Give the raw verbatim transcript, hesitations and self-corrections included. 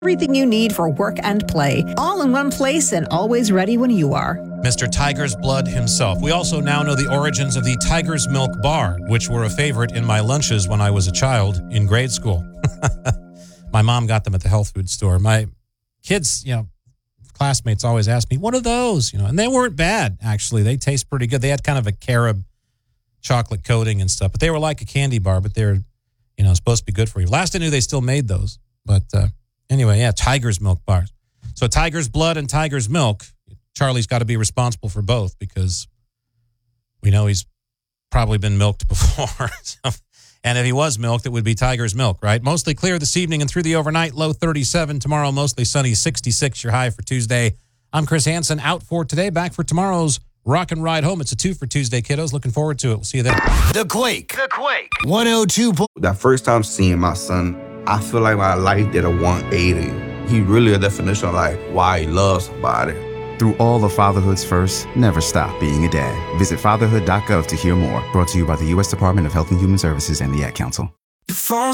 Everything you need for work and play, all in one place and always ready when you are. Mister Tiger's Blood himself. We also now know the origins of the Tiger's Milk Bar, which were a favorite in my lunches when I was a child in grade school. My mom got them at the health food store. My kids, you know, classmates always asked me, what are those? You know, and they weren't bad, actually. They taste pretty good. They had kind of a carob chocolate coating and stuff, but they were like a candy bar, but they're, you know, supposed to be good for you. Last I knew, they still made those, but, uh, Anyway, yeah, Tiger's Milk bars. So Tiger's Blood and Tiger's Milk. Charlie's got to be responsible for both because we know he's probably been milked before. And if he was milked, it would be Tiger's Milk, right? Mostly clear this evening and through the overnight, low thirty-seven. Tomorrow, mostly sunny, sixty-six, your high for Tuesday. I'm Chris Hansen, out for today, back for tomorrow's Rock and Ride Home. It's a two for Tuesday, kiddos. Looking forward to it. We'll see you then. The Quake. The Quake. one oh two. That first time seeing my son, I feel like my life did a one eighty. He really a definition of like why he loves somebody. Through all of fatherhood's first, never stop being a dad. Visit fatherhood dot gov to hear more. Brought to you by the U S Department of Health and Human Services and the Ad Council.